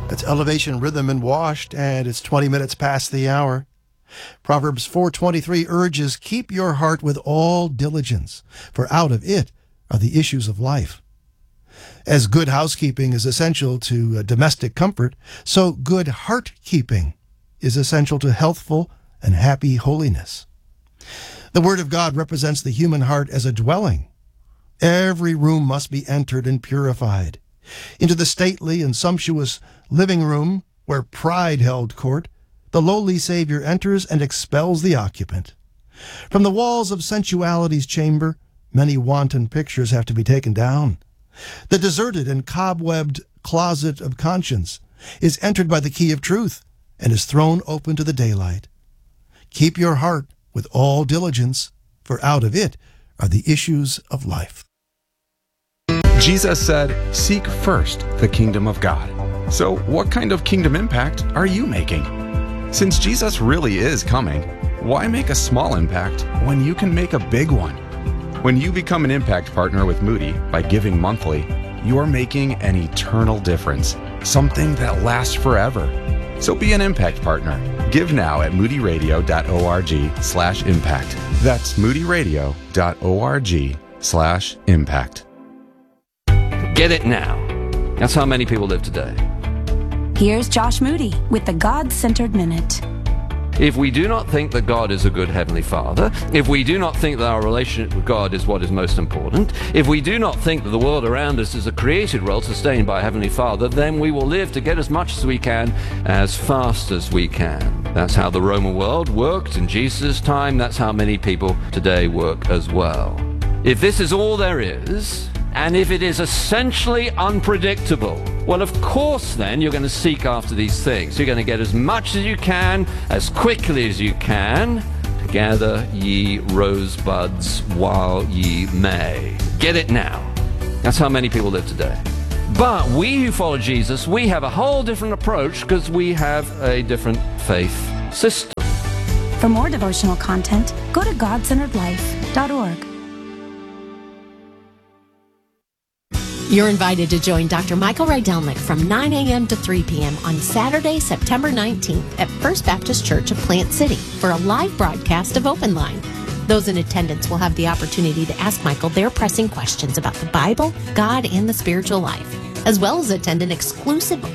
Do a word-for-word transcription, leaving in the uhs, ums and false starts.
It's Elevation Rhythm and Washed, and it's twenty minutes past the hour. Proverbs four twenty-three urges, keep your heart with all diligence, for out of it are the issues of life. As good housekeeping is essential to uh, domestic comfort, so good heart-keeping is essential to healthful and happy holiness. The Word of God represents the human heart as a dwelling. Every room must be entered and purified. Into the stately and sumptuous living room, where pride held court, the lowly Savior enters and expels the occupant. From the walls of sensuality's chamber, many wanton pictures have to be taken down. The deserted and cobwebbed closet of conscience is entered by the key of truth and is thrown open to the daylight. Keep your heart with all diligence, for out of it are the issues of life. Jesus said, seek first the kingdom of God. So what kind of kingdom impact are you making? Since Jesus really is coming, why make a small impact when you can make a big one? When you become an impact partner with Moody by giving monthly, you are making an eternal difference, something that lasts forever. So be an impact partner. Give now at moodyradio.org slash impact. That's moodyradio.org slash impact. Get it now. That's how many people live today. Here's Josh Moody with the God-Centered Minute. If we do not think that God is a good Heavenly Father, if we do not think that our relationship with God is what is most important, if we do not think that the world around us is a created world sustained by Heavenly Father, then we will live to get as much as we can, as fast as we can. That's how the Roman world worked in Jesus' time. That's how many people today work as well. If this is all there is, and if it is essentially unpredictable, well, of course, then you're going to seek after these things. You're going to get as much as you can, as quickly as you can. Gather ye rosebuds while ye may. Get it now. That's how many people live today. But we who follow Jesus, we have a whole different approach because we have a different faith system. For more devotional content, go to god centered life dot org. You're invited to join Doctor Michael Rydelnik from nine a.m. to three p.m. on Saturday, September nineteenth at First Baptist Church of Plant City for a live broadcast of Open Line. Those in attendance will have the opportunity to ask Michael their pressing questions about the Bible, God, and the spiritual life, as well as attend an exclusive